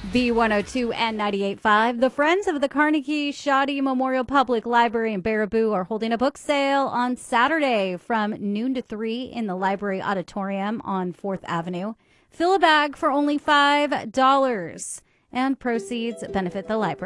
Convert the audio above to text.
B102 and 98.5. The Friends of the Carnegie Shoddy Memorial Public Library in Baraboo are holding a book sale on Saturday from noon to 3 in the library auditorium on 4th Avenue. Fill a bag for only $5, and proceeds benefit the library.